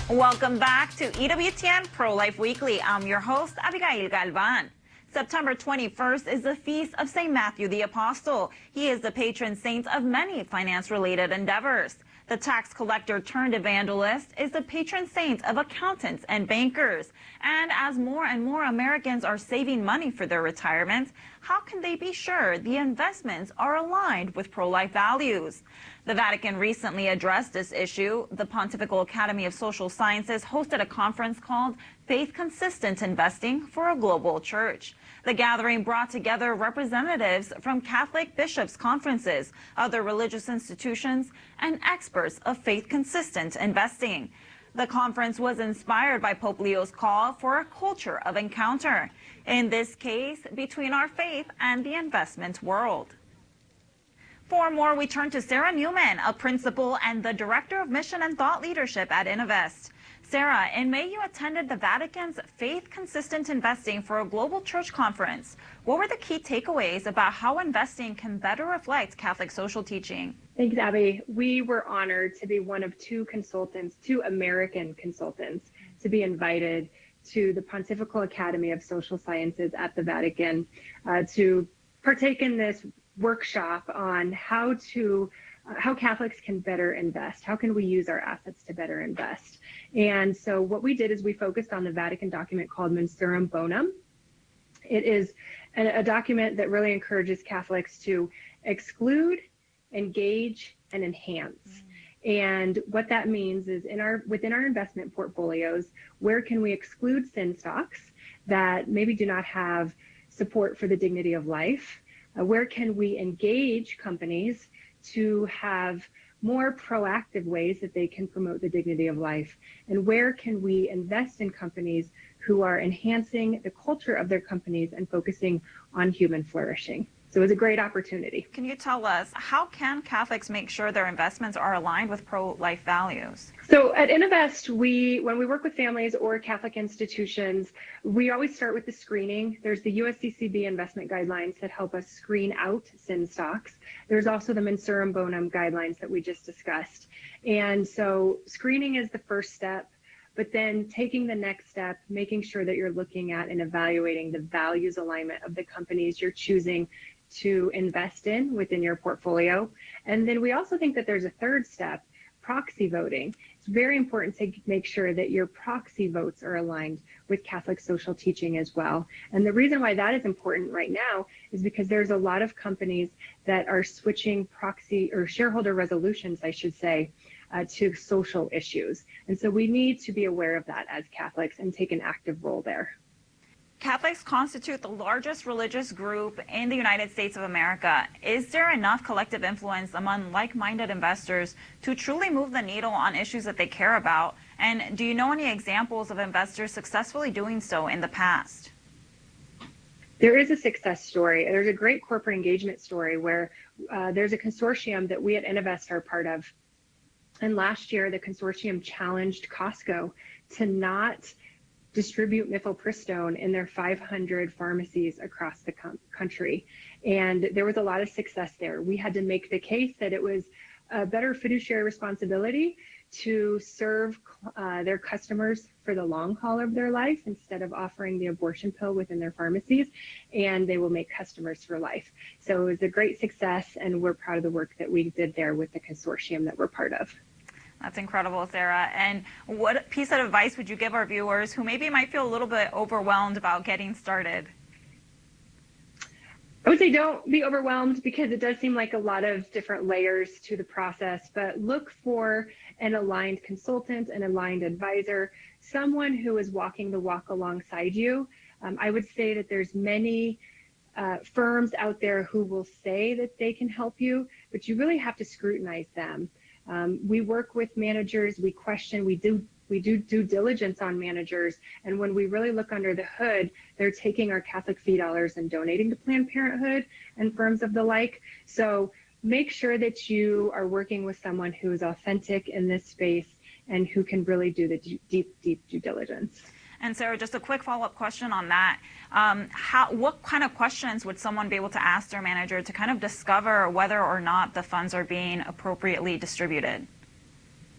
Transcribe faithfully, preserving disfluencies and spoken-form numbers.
Welcome back to E W T N Pro-Life Weekly. I'm your host, Abigail Galvan. September twenty-first is the feast of Saint Matthew the Apostle. He is the patron saint of many finance-related endeavors. The tax collector turned evangelist is the patron saint of accountants and bankers. And as more and more Americans are saving money for their retirement, how can they be sure the investments are aligned with pro-life values? The Vatican recently addressed this issue. The Pontifical Academy of Social Sciences hosted a conference called Faith Consistent Investing for a Global Church. The gathering brought together representatives from Catholic bishops' conferences, other religious institutions, and experts of faith-consistent investing. The conference was inspired by Pope Leo's call for a culture of encounter, in this case, between our faith and the investment world. For more, we turn to Sarah Newman, a principal and the Director of Mission and Thought Leadership at Innovest. Sarah, in May you attended the Vatican's Faith Consistent Investing for a Global Church Conference. What were the key takeaways about how investing can better reflect Catholic social teaching? Thanks, Abby. We were honored to be one of two consultants, two American consultants, to be invited to the Pontifical Academy of Social Sciences at the Vatican uh, to partake in this workshop on how to uh, how Catholics can better invest. How can we use our assets to better invest? And so what we did is we focused on the Vatican document called Mensuram Bonum. It is a, a document that really encourages Catholics to exclude, engage, and enhance. Mm. And what that means is in our within our investment portfolios, where can we exclude sin stocks that maybe do not have support for the dignity of life? Uh, where can we engage companies to have more proactive ways that they can promote the dignity of life? And where can we invest in companies who are enhancing the culture of their companies and focusing on human flourishing? So it was a great opportunity. Can you tell us, how can Catholics make sure their investments are aligned with pro-life values? So at Innovest, we, when we work with families or Catholic institutions, we always start with the screening. There's the U S C C B investment guidelines that help us screen out sin stocks. There's also the Mensuram Bonum guidelines that we just discussed. And so screening is the first step, but then taking the next step, making sure that you're looking at and evaluating the values alignment of the companies you're choosing to invest in within your portfolio. And then we also think that there's a third step, proxy voting. It's very important to make sure that your proxy votes are aligned with Catholic social teaching as well. And the reason why that is important right now is because there's a lot of companies that are switching proxy or shareholder resolutions, I should say, uh, to social issues. And so we need to be aware of that as Catholics and take an active role there. Catholics constitute the largest religious group in the United States of America. Is there enough collective influence among like-minded investors to truly move the needle on issues that they care about? And do you know any examples of investors successfully doing so in the past? There is a success story. There's a great corporate engagement story where uh, there's a consortium that we at Innovest are part of. And last year, the consortium challenged Costco to not distribute mifepristone in their five hundred pharmacies across the country. And there was a lot of success there. We had to make the case that it was a better fiduciary responsibility to serve uh, their customers for the long haul of their life instead of offering the abortion pill within their pharmacies, and they will make customers for life. So it was a great success, and we're proud of the work that we did there with the consortium that we're part of. That's incredible, Sarah. And what piece of advice would you give our viewers who maybe might feel a little bit overwhelmed about getting started? I would say don't be overwhelmed, because it does seem like a lot of different layers to the process, but look for an aligned consultant, an aligned advisor, someone who is walking the walk alongside you. Um, I would say that there's many uh, firms out there who will say that they can help you, but you really have to scrutinize them. Um, we work with managers, we question, we do we do due diligence on managers, and when we really look under the hood, they're taking our Catholic fee dollars and donating to Planned Parenthood and firms of the like. So make sure that you are working with someone who is authentic in this space and who can really do the deep, deep due diligence. And Sarah, just a quick follow-up question on that. Um, how, what kind of questions would someone be able to ask their manager to kind of discover whether or not the funds are being appropriately distributed?